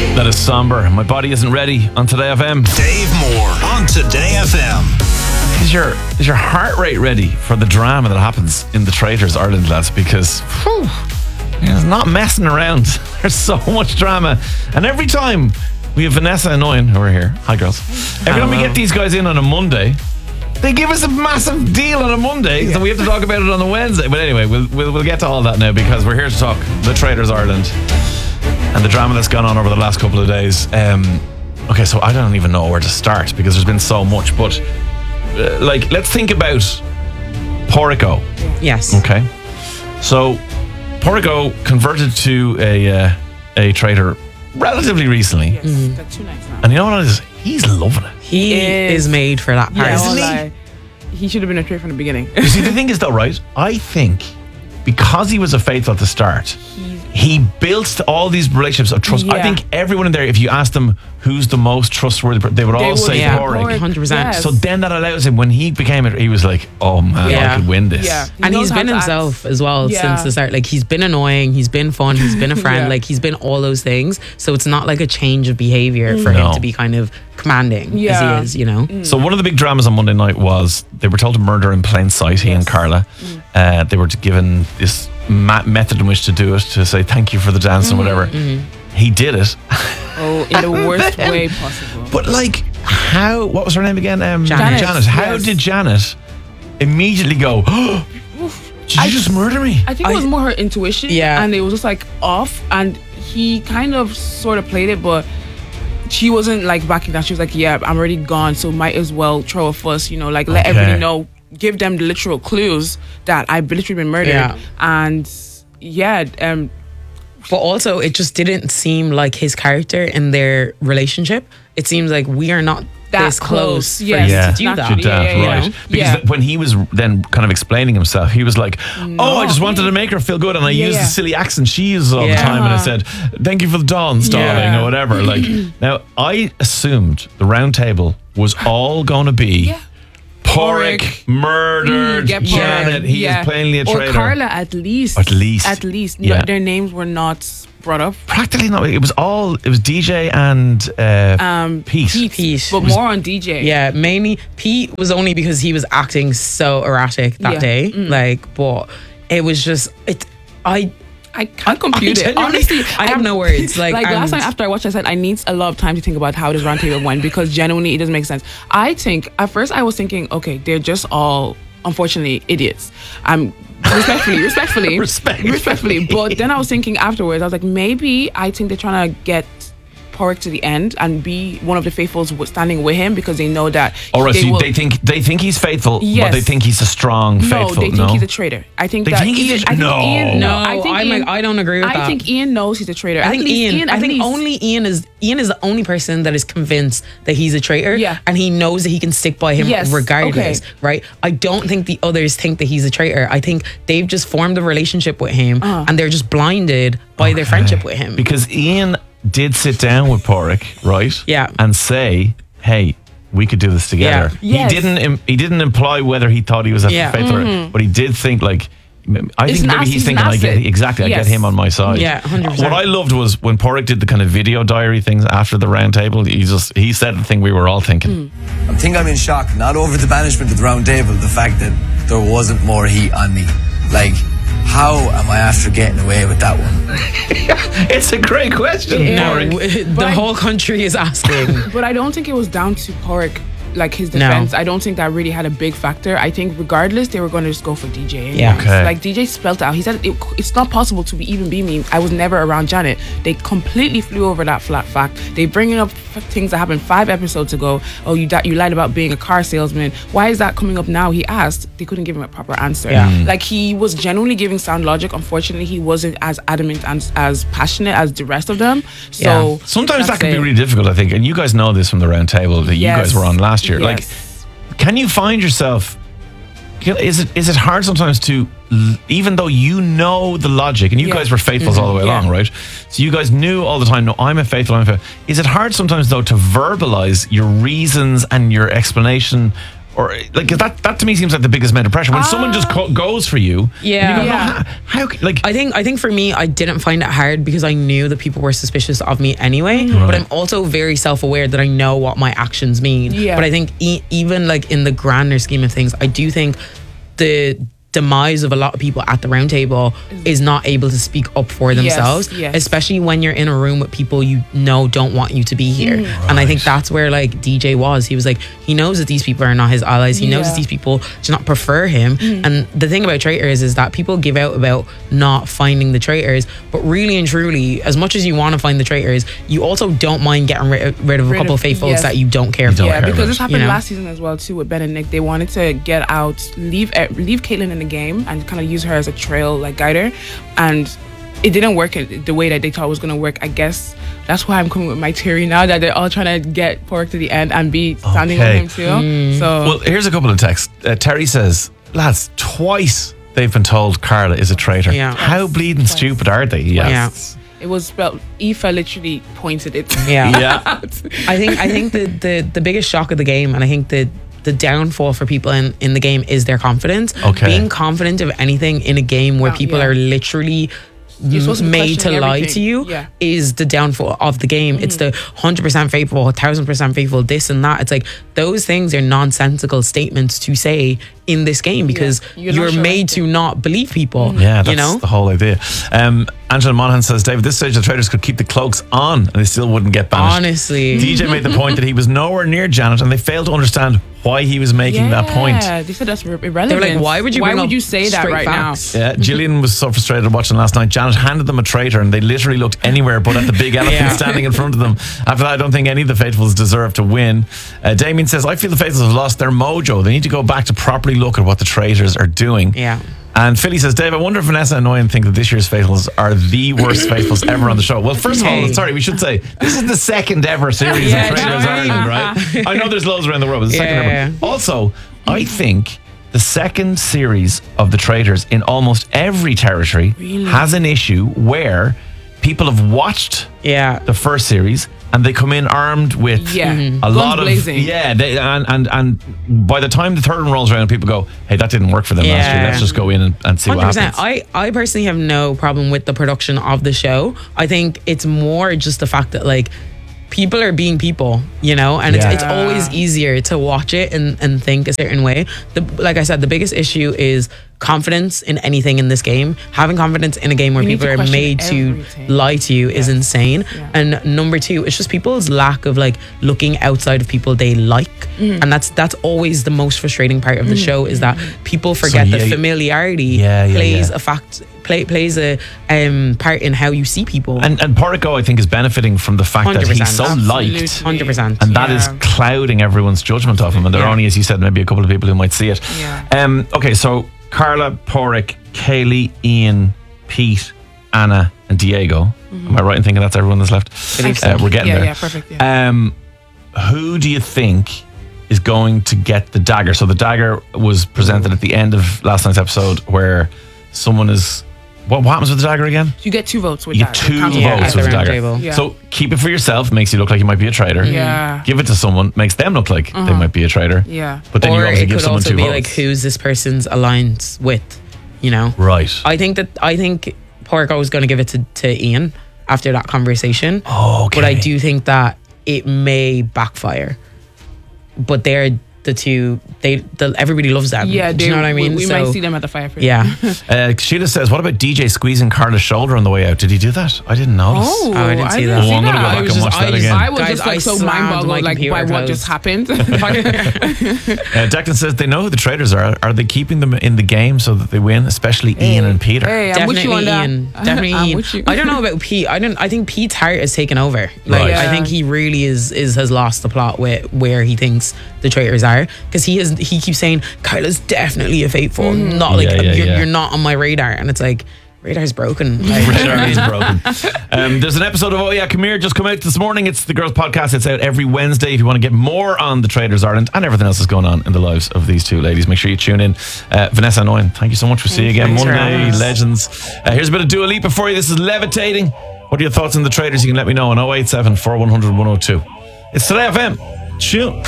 That is somber. My body isn't ready on Today FM. Dave Moore on Today FM. Is your heart rate ready for the drama that happens in the Traitors Ireland, lads? Because it's not messing around. There's so much drama. And every time we have Vanessa and Owen who are here. Hi, girls. Every time we get these guys in on a Monday, they give us a massive deal on a Monday, so we have to talk about it on a Wednesday. But anyway, we'll get to all that now because we're here to talk the Traitors Ireland and the drama that's gone on over the last couple of days. Okay, so I don't even know where to start because there's been so much, but let's think about Porrico. Yes. Okay. So Porrico converted to a traitor relatively recently. Yes, like 2 nights now. And you know what it is? He's loving it. He is made for that part. Yeah, Isn't he? he should have been a traitor from the beginning. You see, the thing is though, right? I think because he was a faithful at the start, he built all these relationships of trust. I Yeah. think everyone in there, if you asked them who's the most trustworthy, they would all say yeah, Porrick. 100%. Yes. So then that allows him, when he became it, he was like, oh man, Yeah. I could win this. Yeah. And knows he's how been to act. himself as well Yeah. since the start. Like, he's been annoying, he's been fun, he's been a friend, Yeah. like, he's been all those things. So it's not like a change of behavior for No. him to be kind of commanding Yeah. as he is, you know? So one of the big dramas on Monday night was they were told to murder in plain sight, he and Carla. They were given this method in which to do it, to say thank you for the dance and whatever. He did it. Oh, in the worst way possible. But like, how, what was her name again? Janet. How Yes. did Janet immediately go, oh, did you just murder me? I think it was more her intuition. Yeah. And it was just like off. And he kind of sort of played it, but she wasn't like backing down. She was like, yeah, I'm already gone. So might as well throw a fuss, like let Okay. everybody know, give them the literal clues that I've literally been murdered. Yeah. And yeah, But also, it just didn't seem like his character in their relationship. It seems like we are not that this close for Yes. you Yeah. to do that. Naturally. To that, Yeah, yeah, right? yeah. Because Yeah. when he was then kind of explaining himself, he was like, "Oh, I just wanted to make her feel good, and I Yeah, used yeah. the silly accent she uses all the Yeah. time." And I said, "Thank you for the dance, darling," Yeah. or whatever. Like, now I assumed the round table was all going to be Porrick murdered get Janet. Porrick. He is plainly a traitor. Or Carla, at least. At least. At least. Yeah. No, their names were not brought up. Practically not. It was DJ and Pete. Pete. But more on DJ. Yeah, mainly Pete was only because he was acting so erratic that Yeah. day. Like, but it was just I can't compute it. genuinely- Honestly, I have no words. Like last night after I watched, I said I need a lot of time to think about how this roundtable went because genuinely it doesn't make sense. I think at first I was thinking, okay, they're just all unfortunately idiots. Respectfully. But then I was thinking afterwards, I was like, maybe I think they're trying to get Porrick to the end and be one of the faithfuls standing with him because they know that. All right, will- they think he's faithful, but Yes. they think he's a strong No, faithful. they think he's a traitor. I think They that think he's a- I think No. Ian, No, I think I'm Ian, like, I don't agree with I that. think Ian knows he's a traitor. I think I think least. only Ian is the only person that is convinced that he's a traitor. Yeah. And he knows that he can stick by him Yes, regardless. okay. Right? I don't think the others think that he's a traitor. I think they've just formed a relationship with him and they're just blinded by their friendship with him. Because Ian did sit down with Porrick, right? Yeah. And say, "Hey, we could do this together." Yeah. Yes. He didn't imply whether he thought he was a Yeah. faithful, but he did think like. I It's think an maybe asset, he's it's an thinking, I get asset. I get Yes. him on my side. Yeah, 100%. What I loved was when Porrick did the kind of video diary things after the round table. He said the thing we were all thinking. I think I'm in shock, not over the banishment of the round table, the fact that there wasn't more heat on me. Like, how am I after getting away with that one? It's a great question, Yeah. Porrick. The whole country is asking. But I don't think it was down to Porrick, like his defense. I don't think that really had a big factor. I think regardless, they were going to just go for DJ. anyways. Yeah. Okay. Like DJ spelt out. He said it's not possible to be me. I was never around Janet. They completely flew over that flat fact. They bringing up things that happened 5 episodes ago. Oh, you lied about being a car salesman. Why is that coming up now? He asked. They couldn't give him a proper answer. Yeah. Like he was genuinely giving sound logic. Unfortunately, he wasn't as adamant and as passionate as the rest of them. So Yeah. Sometimes that that's can be it. really difficult, I think. And you guys know this from the round table that you Yes. guys were on last year. Like, Yes. can you find yourself? Is it hard sometimes to, even though you know the logic, and you Yeah. guys were faithfuls all the way Yeah. along, right? So you guys knew all the time, no, I'm a faithful. Is it hard sometimes though to verbalize your reasons and your explanation Or like that to me seems like the biggest mental pressure when someone just goes for you. Yeah. And you go, Yeah. how like I think for me, I didn't find it hard because I knew that people were suspicious of me anyway. Mm-hmm. But I'm also very self-aware that I know what my actions mean. Yeah. But I think even like in the grander scheme of things, I do think the demise of a lot of people at the round table is not able to speak up for themselves, yes. especially when you're in a room with people you know don't want you to be here. And I think that's where like DJ was. He was like, he knows that these people are not his allies. He knows that these people do not prefer him. And the thing about traitors is that people give out about not finding the traitors, but really and truly, as much as you want to find the traitors, you also don't mind getting rid of a couple of faithfuls yes. that you don't care for. Yeah, because this happened You know? last season as well too with Ben and Nick. They wanted to get out, leave Caitlyn in the game and kind of use her as a trail like guider, and it didn't work the way that they thought it was going to work. I guess that's why I'm coming with my theory now that they're all trying to get Pork to the end and be standing with him too. So well, here's a couple of texts. Terry says, lads, twice they've been told Carla is a traitor. Yeah. How bleeding stupid are they? Yes. it was spelled. Aoife literally pointed it. Yeah. Yeah. I think the biggest shock of the game, and I think the downfall for people in the game is their confidence. Okay. Being confident of anything in a game where people yeah. are literally You're supposed to be made to questioning lie everything. to you Yeah. is the downfall of the game. It's the 100% faithful, 1000% faithful, this and that. It's like those things are nonsensical statements to say in this game because You're not you're sure made to not believe people. Yeah, that's you know? the whole idea. Angela Monaghan says, David, this stage the traders could keep the cloaks on and they still wouldn't get banished. Honestly. DJ made the point that he was nowhere near Janet and they failed to understand why he was making that point. Yeah, they said that's irrelevant. They were like, why would you say that straight right facts? Yeah, Gillian was so frustrated watching last night. Janet handed them a traitor and they literally looked anywhere but at the big elephant Yeah. standing in front of them. After that, I don't think any of the faithfuls deserve to win. Damien says, I feel the faithfuls have lost their mojo. They need to go back to properly look at what the traitors are doing. Yeah. And Philly says, Dave, I wonder if Vanessa and Noyan think that this year's faithfuls are the worst faithfuls ever on the show. Well, first of all, Okay. sorry, we should say this is the second ever series Yeah, of Traitors sure. Ireland, right? I know there's loads around the world, but it's the second Yeah. ever. Also, I think the second series of the Traitors in almost every territory has an issue where people have watched Yeah. the first series and they come in armed with Yeah. Mhm. a Guns lot of blazing. and by the time the third one rolls around, people go, hey, that didn't work for them last year, Yeah. let's just go in and see what 100%. happens. I personally have no problem with the production of the show. I think it's more just the fact that like people are being people, you know, and Yeah. it's always easier to watch it and think a certain way. Like I said, the biggest issue is confidence in anything in this game. Having confidence in a game where You need people to are question made to everything. lie to you is insane. Yeah. And number two, it's just people's lack of like looking outside of people they like. Mm-hmm. And that's always the most frustrating part of the show is that people forget yeah, that you- familiarity Yeah, plays yeah. a fact plays a part in how you see people. And Porrico, I think, is benefiting from the fact that he's 100%. so Absolutely. liked. 100%. And that is Yeah. clouding everyone's judgment of him. And there are Yeah. only, as you said, maybe a couple of people who might see it. Yeah. Okay, so Carla, Porrick, Kaylee, Ian, Pete, Anna, and Diego. Am I right in thinking that's everyone that's left? believe so. We're getting Yeah, there. yeah, perfect, yeah. Who do you think is going to get the dagger? So the dagger was presented at the end of last night's episode where someone is... What happens with the dagger again? You get 2 votes with You that. get 2 Count Yeah, votes at with the the round dagger. table. Yeah. So keep it for yourself, makes you look like you might be a traitor. Yeah. Give it to someone, makes them look like they might be a traitor. Yeah. But then or you obviously it give could someone also 2 be votes. like who's this person's alliance with, you know? Right. I think Porco was going to give it to Ian after that conversation. Oh, okay. But I do think that it may backfire. But they're the two. Everybody loves them. Yeah, do you know what I mean? We So, might see them at the fire pit. Yeah. Sheila says, what about DJ squeezing Carla's shoulder on the way out? Did he do that? I didn't notice. Oh, I didn't see that. Oh, I'm gonna go back I and was watch that again. I was Guys, just like I so slammed mind my boggled like computer by what closed. just happened. Declan says they know who the traitors are. Are they keeping them in the game so that they win, especially Ian and Peter? Hey, I'm with Definitely you on that. Ian. Definitely I'm Ian. with you. I don't know about Pete. I think Pete's heart is taken over. Like Right. I think he really has lost the plot with where he thinks the traitors are because he keeps saying Kyla's definitely a faithful. Not like Yeah, yeah. you're not on my radar, and it's like radar's broken. Like, Radar is broken. There's an episode of Oh Yeah, Come Here just come out this morning. It's the Girls Podcast. It's out every Wednesday. If you want to get more on the Traitors Ireland and everything else that's going on in the lives of these two ladies, make sure you tune in. Vanessa and Owen, thank you so much. We'll see you again Thanks for Monday. having us. Legends. Here's a bit of Dua Lipa for you. This is Levitating. What are your thoughts on the Traitors? You can let me know on 087 4100 102. It's Today FM. Tune.